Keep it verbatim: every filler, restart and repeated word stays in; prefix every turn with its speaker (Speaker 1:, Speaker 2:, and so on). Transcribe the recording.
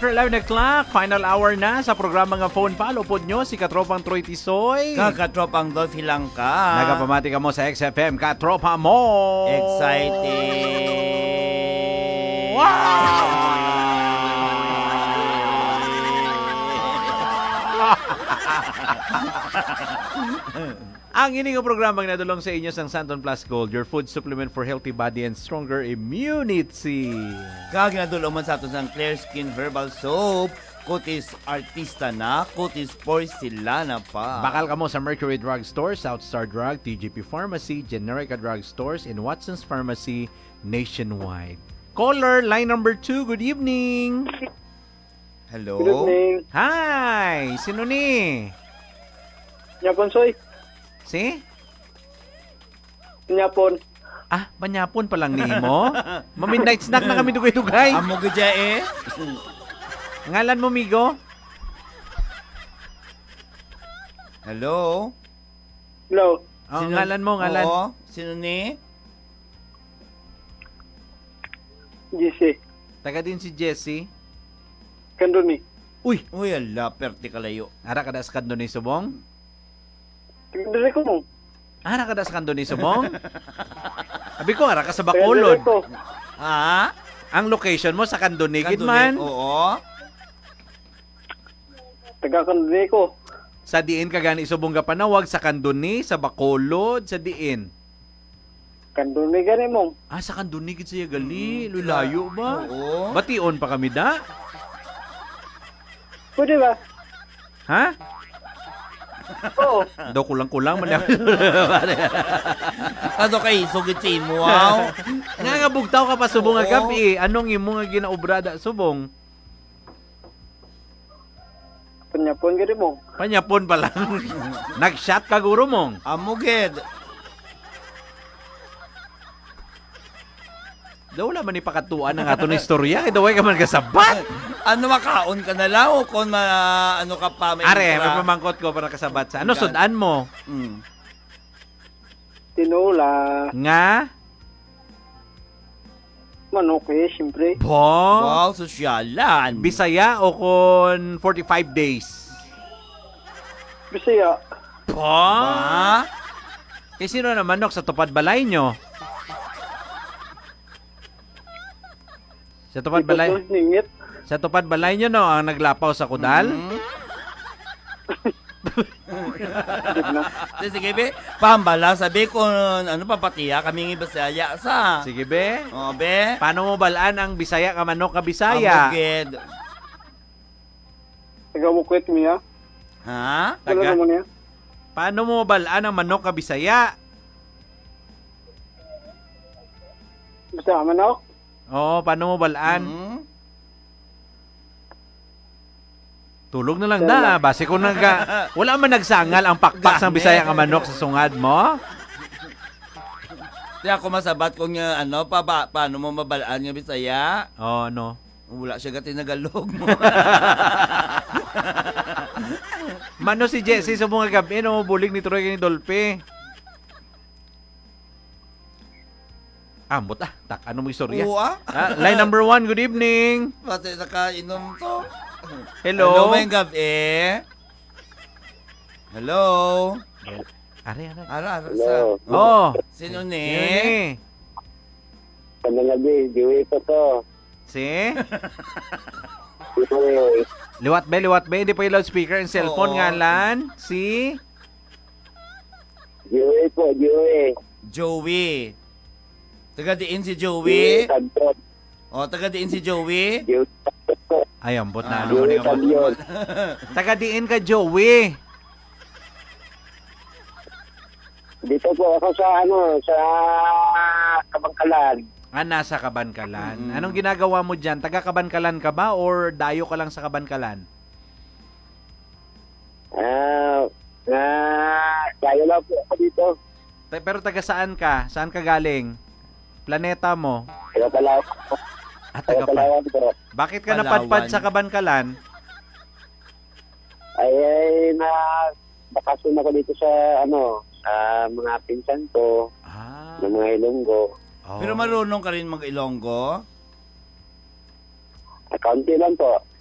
Speaker 1: After eleven o'clock, final hour na sa programa nga Phone Palo pod nyo, si Katropang Troy Tisoy.
Speaker 2: Kakatropang Dolphy lang ka.
Speaker 1: Nagapamati ka mo sa X F M, Katropa mo.
Speaker 2: Exciting.
Speaker 1: Wow! Ang ining programang nadulong sa inyo sang Santon Plus Gold, your food supplement for healthy body and stronger immunity.
Speaker 2: Kag nadulong man sa ato sang Clear Skin Herbal Soap, kutis artista na, kutis porcelana pa.
Speaker 1: Bakal ka mo sa Mercury Drug Store, South Star Drug, T G P Pharmacy, Generica Drug Stores, and Watson's Pharmacy nationwide. Caller, line number two, good evening.
Speaker 2: Hello?
Speaker 3: Good evening.
Speaker 1: Hi! Sino ni?
Speaker 3: Nyapon, Soy.
Speaker 1: Si?
Speaker 3: Nyapon.
Speaker 1: Ah, panyapon pa lang ni mo? Mami-night snack na kami dugay-dugay.
Speaker 2: Amo gadya eh.
Speaker 1: Ngalan mo, Migo?
Speaker 2: Hello?
Speaker 3: Hello.
Speaker 1: Oh, ngalan mo, ngalan.
Speaker 2: Oo. Sino ni?
Speaker 3: G C.
Speaker 1: Taga din si Jessie.
Speaker 3: Kanduni.
Speaker 1: Uy!
Speaker 2: Uy, ala, perti kalayo.
Speaker 1: Ara kada sa kando ni Subong?
Speaker 3: Kanduni ko mo.
Speaker 1: Ara kada sa kando ni Subong? Abi ko, ara ka sa Bacolod.
Speaker 3: ko.
Speaker 2: Ha?
Speaker 1: Ang location mo sa Kanduni,
Speaker 2: Kanduni,
Speaker 1: man.
Speaker 2: oo.
Speaker 3: Taga Kanduni ko.
Speaker 1: Sa diin ka gani Subong ka panawag, sa Kanduni, sa Bacolod, sa diin.
Speaker 3: Kanduni gani mo.
Speaker 1: Ah, sa Kanduni gid siya gali. Lulayo ba?
Speaker 2: Oo.
Speaker 1: Bation pa kami da?
Speaker 3: Pwede ba?
Speaker 1: Ha?
Speaker 3: Oo.
Speaker 1: Do kulang-kulang man.
Speaker 2: Ano kay sugit si mo, wow.
Speaker 1: Nga nga bugtaw ka pa Subong nga
Speaker 2: Oo.
Speaker 1: gabi. Anong imo nga ginaubrada Subong?
Speaker 3: Panyapon gani mo.
Speaker 1: Panyapon pa lang. Nag-shot ka guro mong.
Speaker 2: Amo gid.
Speaker 1: Daw wala man ipakatuan ang ato na istorya. Kaya daway ka man kasabat.
Speaker 2: Ano makaon ka na lang o kung ma, ano ka pa may
Speaker 1: Are,
Speaker 2: intera?
Speaker 1: may pamangkot ko para kasabat sa. Ano sudan mo?
Speaker 2: Mm.
Speaker 3: Tinola.
Speaker 1: Nga?
Speaker 3: Manok eh, siyempre.
Speaker 1: Bo?
Speaker 2: Wow, sosyalan.
Speaker 1: Bisaya o kon forty-five days?
Speaker 3: Bisaya.
Speaker 1: Bo?
Speaker 2: Ba?
Speaker 1: Eh sino na manok sa tupad balay nyo? Sa tupad balay,
Speaker 3: Ito ningit.
Speaker 1: sa tupad balay nyo no, ang naglapaw sa kudal?
Speaker 2: Mm.
Speaker 3: Sige na.
Speaker 2: Sige, be. Pambala, sabi ko, ano pa patiya, kami ng Bisaya sa.
Speaker 1: Sige be.
Speaker 2: O, be.
Speaker 1: Paano mo balaan ang Bisaya ka manok ka Bisaya?
Speaker 2: Amugid.
Speaker 3: Taga Bukwet miya.
Speaker 2: Ha?
Speaker 3: Wala
Speaker 1: Taga?
Speaker 3: naman niya.
Speaker 1: Paano mo balaan ang manok ka Bisaya?
Speaker 3: Basta manok.
Speaker 1: Oo, paano mo balaan?
Speaker 2: Mm.
Speaker 1: Tulog na lang na. Base ko naga, wala man nagsangal ang pakpak ng Bisaya nga manok sa sungad mo.
Speaker 2: Kaya ako masabat kung uh, ano, pa, pa, paano mo mabalaan nga Bisaya?
Speaker 1: Oo, no.
Speaker 2: Wala siya gati nagalog mo.
Speaker 1: Mano si Jessie sa mga gabi, no? Bulig ni Troy ni Dolpe. Ambot ah, tak, ano mo istorya?
Speaker 2: Oo, ah.
Speaker 1: Ah, line number one, good evening.
Speaker 2: Pati nakainom to.
Speaker 1: Hello.
Speaker 2: Hello, may gabi. Hello.
Speaker 1: Are, are.
Speaker 2: Ara, ara, sa.
Speaker 4: Hello.
Speaker 1: Oh,
Speaker 2: Sino
Speaker 1: yun
Speaker 2: ni?
Speaker 1: eh.
Speaker 4: Sa mga bi, diwi ko to.
Speaker 1: Si?
Speaker 4: Diwi.
Speaker 1: Liwat ba, liwat ba? Hindi pa yung loudspeaker ang cellphone
Speaker 2: Oo.
Speaker 1: nga lan. Si?
Speaker 4: Diwi po, diwi.
Speaker 2: Joey. Taga diin si
Speaker 4: Diwi
Speaker 2: Joey.
Speaker 4: Tagtot.
Speaker 2: O, taga diin si Joey.
Speaker 4: Diwi Tagtot.
Speaker 1: Ay, ambot na.
Speaker 2: Ah.
Speaker 1: Ano mo
Speaker 4: Diwi
Speaker 1: ni ambot?
Speaker 4: Tagyot.
Speaker 1: Taga diin ka, Joey.
Speaker 4: Dito po ako sa ano, sa Kabangkalan.
Speaker 1: Ah, nasa Kabankalan.
Speaker 2: Mm-mm.
Speaker 1: Anong ginagawa mo dyan? Taga Kabankalan ka ba or dayo ka lang sa Kabankalan?
Speaker 4: Ah, na kaya lang po ako dito.
Speaker 1: Ta- Pero taga saan ka? Saan ka galing? Planeta mo?
Speaker 4: Kaya pala
Speaker 1: Ah,
Speaker 4: kaya
Speaker 1: taga
Speaker 4: pala
Speaker 1: pa.
Speaker 4: ako po.
Speaker 1: Bakit ka
Speaker 2: Palawan.
Speaker 1: napadpad sa Kabankalan?
Speaker 4: Ay, ay na bakasyon ako dito sa ano, sa mga pinsan ko,
Speaker 1: Ah.
Speaker 4: ng mga Ilonggo.
Speaker 1: Oh.
Speaker 2: Pero marunong ka rin mag-Ilonggo?
Speaker 4: Kaunti lang po.